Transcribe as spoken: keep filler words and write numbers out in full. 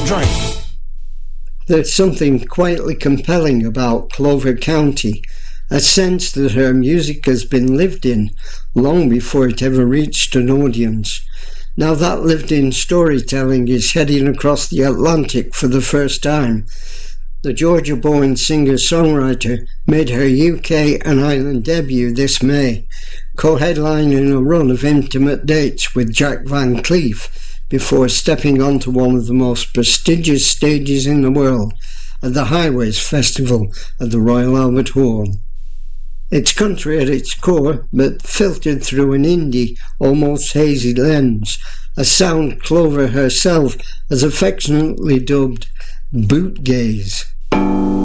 Drink. There's something quietly compelling about Clover County, a sense that her music has been lived in long before it ever reached an audience. Now that lived-in storytelling is heading across the Atlantic for the first time. The Georgia-born singer-songwriter made her U K and Ireland debut this May, co-headlining a run of intimate dates with Jack Van Cleef before stepping onto one of the most prestigious stages in the world at the Highways Festival at the Royal Albert Hall. It's country at its core, but filtered through an indie, almost hazy lens, a sound Clover herself has affectionately dubbed boot gaze.